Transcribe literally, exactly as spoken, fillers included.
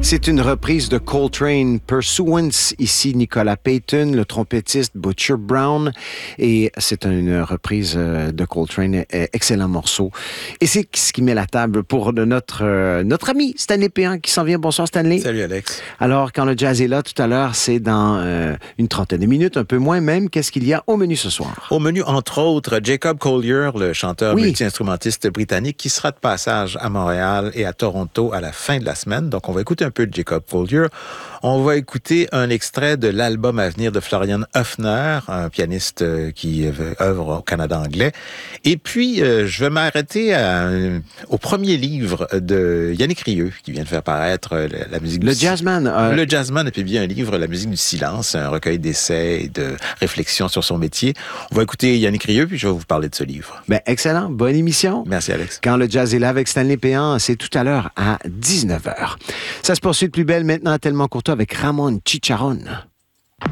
C'est une reprise de Coltrane Pursuance. Ici, Nicolas Payton, le trompettiste Butcher Brown. Et c'est une reprise de Coltrane. Excellent morceau. Et c'est ce qui met la table pour notre, notre ami Stanley Péan qui s'en vient. Bonsoir, Stanley. Salut, Alex. Alors, quand le jazz est là tout à l'heure, c'est dans euh, une trentaine de minutes, un peu moins même. Qu'est-ce qu'il y a au menu ce soir? Au menu, entre autres, Jacob Collier, le chanteur oui. multi-instrumentiste britannique, qui sera de passage à Montréal et à Toronto à la fin de la semaine. Donc, on va écouter un peu de Jacob Collier. On va écouter un extrait de l'album à venir de Florian Höfner, un pianiste qui œuvre au Canada anglais. Et puis, euh, je vais m'arrêter à, au premier livre de Yannick Rieu, qui vient de faire paraître la, la musique le du... Jazzman. Euh... Le Jazzman a publié un livre, La musique du silence, un recueil d'essais et de réflexions sur son métier. On va écouter Yannick Rieu, puis je vais vous parler de ce livre. Ben, excellent. Bonne émission. Merci, Alex. Quand le jazz est là avec Stanley Péan, c'est tout à l'heure à dix-neuf heures. Ça se poursuit de plus belle maintenant, tellement courtois avec Ramon Chicharron.